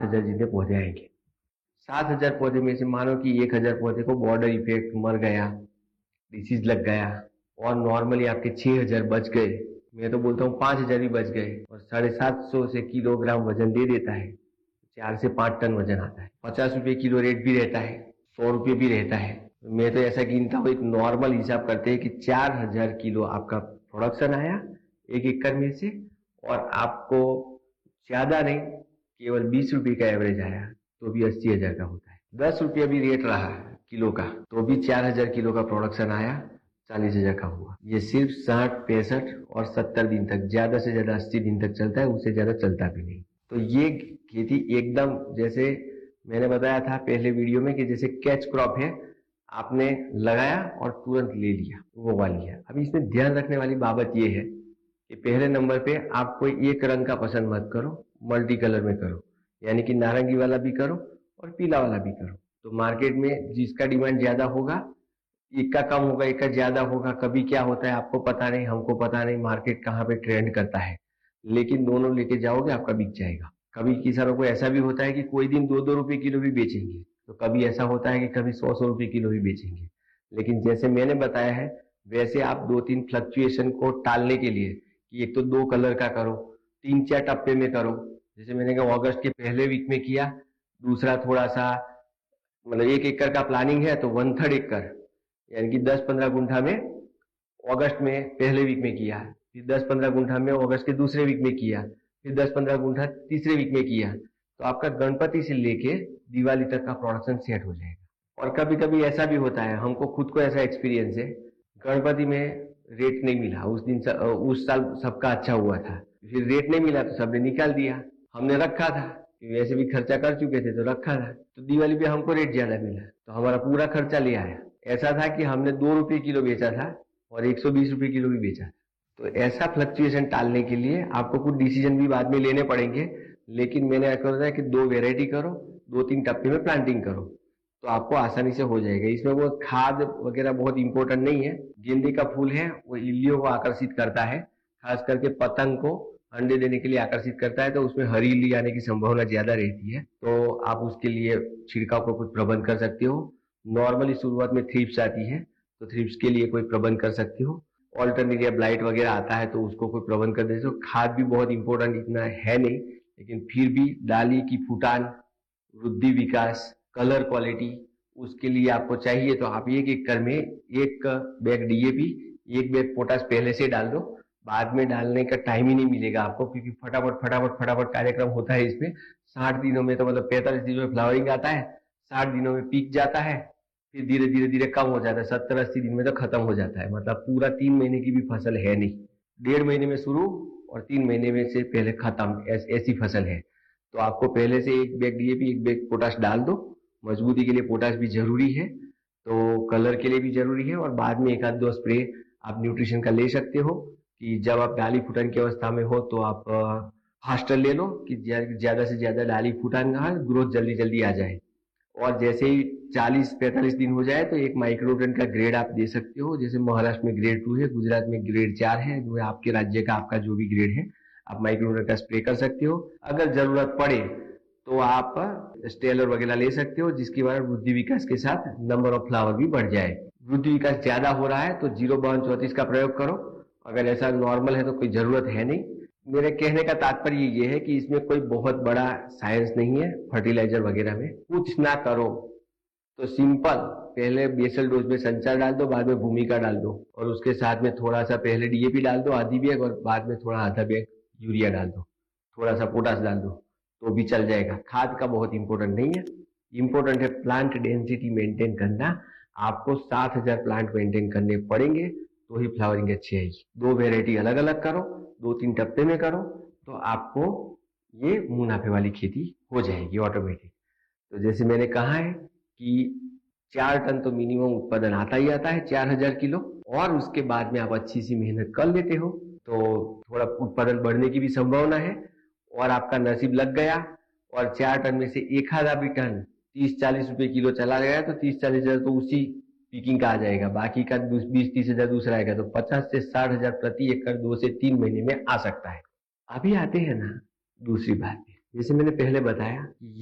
7,000 जितने पौधे आएंगे। 7,000 पौधे में से मानो कि 1,000 पौधे को बॉर्डर इफेक्ट मर गया, डिसीज लग गया, और नॉर्मली आपके 6,000 बच गए, मैं तो बोलता हूँ 5,000 भी बच गए, और 750 से किलोग्राम वजन दे देता है, 4 से 5 टन वजन आता है। 50 रुपये किलो रेट भी रहता है, 100 रुपये भी रहता है। मैं तो ऐसा गिनता हूँ, एक नॉर्मल हिसाब करते हैं कि 4,000 किलो आपका प्रोडक्शन आया 1 एकड़ में से, और आपको ज्यादा नहीं, केवल 20 रुपये का एवरेज आया, तो भी 80,000 का होता है। 10 रुपया भी रेट रहा किलो का, तो भी 4,000 किलो का प्रोडक्शन आया, 40,000 का हुआ। ये सिर्फ 60, 65 और 70 दिन तक, ज्यादा से ज्यादा 80 दिन तक चलता है, उससे ज्यादा चलता भी नहीं। तो ये खेती एकदम, जैसे मैंने बताया था पहले वीडियो में, कि जैसे कैच क्रॉप है, आपने लगाया और तुरंत ले लिया, उगवा लिया। अब इसमें ध्यान रखने वाली बात यह है कि पहले नंबर पे आप कोई एक रंग का पसंद मत करो, मल्टी कलर में करो, यानी कि नारंगी वाला भी करो और पीला वाला भी करो। तो मार्केट में जिसका डिमांड ज्यादा होगा, एक का कम होगा, एक का ज्यादा होगा। कभी क्या होता है आपको पता नहीं, हमको पता नहीं, मार्केट कहाँ पे ट्रेंड करता है, लेकिन दोनों लेके जाओगे आपका बिक जाएगा। कभी किसानों को ऐसा भी होता है कि कोई दिन 2-2 रुपए किलो भी बेचेंगे, तो कभी ऐसा होता है कि कभी 100-100 रुपए किलो भी बेचेंगे। लेकिन जैसे मैंने बताया है, वैसे आप 2-3 फ्लक्चुएशन को टालने के लिए, कि एक तो 2 कलर का करो, 3-4 टप्पे में करो। जैसे मैंने कहा अगस्त के पहले वीक में किया, दूसरा थोड़ा सा, मतलब 1 एकड़ का प्लानिंग है तो 1/3 एकड़, यानी कि 10-15 गुंठा में अगस्त में पहले वीक में किया, फिर 10-15 गुंठा में अगस्त के दूसरे वीक में किया, फिर 10-15 गुंठा तीसरे वीक में किया, तो आपका गणपति से लेके दिवाली तक का प्रोडक्शन सेट हो जाएगा। और कभी कभी ऐसा भी होता है, हमको खुद को ऐसा एक्सपीरियंस है, गणपति में रेट नहीं मिला, उस दिन उस साल सबका अच्छा हुआ था, फिर रेट नहीं मिला तो सबने निकाल दिया, हमने रखा था, वैसे भी खर्चा कर चुके थे तो रखा था, तो दिवाली पे हमको रेट ज्यादा मिला, तो हमारा पूरा खर्चा ले आया। ऐसा था कि हमने 2 रुपए किलो बेचा था और 120 रुपए किलो भी बेचा था। तो ऐसा फ्लक्चुएशन टालने के लिए आपको कुछ डिसीजन भी बाद में लेने पड़ेंगे, लेकिन मैंने ऐसा होता है कि 2 वेराइटी करो, 2-3 टप्पे में प्लांटिंग करो, तो आपको आसानी से हो जाएगा। इसमें वो खाद वगैरह बहुत इंपॉर्टेंट नहीं है। गेंदे का फूल है, वो इल्लियों को आकर्षित करता है, खास करके पतंग को अंडे देने के लिए आकर्षित करता है, तो उसमें हरी इल्ली आने की संभावना ज्यादा रहती है, तो आप उसके लिए छिड़काव को कुछ प्रबंध कर सकते हो। नॉर्मली शुरुआत में थ्रिप्स आती है, तो थ्रिप्स के लिए कोई प्रबंध कर सकते हो। ऑल्टरनेरिया ब्लाइट वगैरह आता है तो उसको कोई प्रबंध कर देते हो। खाद भी बहुत इंपॉर्टेंट इतना है नहीं, लेकिन फिर भी डाली की फुटान, वृद्धि, विकास, कलर क्वालिटी, उसके लिए आपको चाहिए तो आप 1 एकड़ में 1 बैग डीएपी, 1 बैग पोटास पहले से डाल दो। बाद में डालने का टाइम ही नहीं मिलेगा आपको, क्योंकि फटाफट फटाफट फटाफट कार्यक्रम होता है इसमें। 60 दिनों में तो, मतलब 45 दिनों में फ्लावरिंग आता है, 60 दिनों में पीक जाता है, फिर धीरे धीरे धीरे कम हो जाता है, 70-80 दिन में तो खत्म हो जाता है। मतलब पूरा 3 महीने की भी फसल है नहीं, 1.5 महीने में शुरू और 3 महीने में से पहले खत्म, ऐसी फसल है। तो आपको पहले से 1 बैग डीएपी, 1 बैग पोटाश डाल दो। मजबूती के लिए पोटाश भी जरूरी है, तो कलर के लिए भी जरूरी है, और बाद में 1-2 स्प्रे आप न्यूट्रिशन का ले सकते हो, कि जब आप डाली फूटन की अवस्था में हो तो आप फास्टर ले लो, कि ज्यादा से ज्यादा डाली फूटन का ग्रोथ जल्दी जल्दी आ जाए। और जैसे ही 40-45 दिन हो जाए तो एक माइक्रोटन का ग्रेड आप दे सकते हो। जैसे महाराष्ट्र में ग्रेड 2 है, गुजरात में ग्रेड 4 है, जो आपके राज्य का आपका जो भी ग्रेड है, आप माइक्रोटन का स्प्रे कर सकते हो। अगर जरूरत पड़े तो आप स्टेलर वगैरह ले सकते हो, जिसके बाद वृद्धि विकास के साथ नंबर ऑफ फ्लावर भी बढ़ जाए। वृद्धि विकास ज्यादा हो रहा है तो 05234 का प्रयोग करो, अगर ऐसा नॉर्मल है तो कोई जरूरत है नहीं। मेरे कहने का तात्पर्य ये है कि इसमें कोई बहुत बड़ा साइंस नहीं है। फर्टिलाइजर वगैरह में कुछ ना करो तो सिंपल, पहले बेसल डोज में संचार डाल दो, बाद में भूमिका डाल दो, और उसके साथ में थोड़ा सा पहले डीएपी डाल दो आधी बैग, और बाद में थोड़ा आधा बैग यूरिया डाल दो, थोड़ा सा पोटास डाल दो, तो भी चल जाएगा। खाद का बहुत इंपॉर्टेंट नहीं है, इंपॉर्टेंट है प्लांट डेंसिटी मेंटेन करना। आपको 7,000 प्लांट मेंटेन करने पड़ेंगे तो ही फ्लावरिंग अच्छी आएगी। 2 वेराइटी अलग अलग करो, 2-3 टप्पे में करो, तो आपको ये मुनाफे वाली खेती हो जाएगी ऑटोमेटिक। तो जैसे मैंने कहा है कि 4 टन तो मिनिमम उत्पादन आता ही आता है, 4,000 किलो, और उसके बाद में आप अच्छी सी मेहनत कर लेते हो तो थोड़ा उत्पादन बढ़ने की भी संभावना है। और आपका नसीब लग गया और 4 टन में से एक आधा भी टन 30-40 रुपए किलो चला गया, तो 30-40 हजार तो उसी पीकिंग का आ जाएगा, बाकी का 20-30 हजार दूसरा आएगा, तो 50 से 60 हजार प्रति एकड़ 2 से 3 महीने में आ सकता है। अभी आते हैं ना दूसरी बात पे, जैसे मैंने पहले बताया कि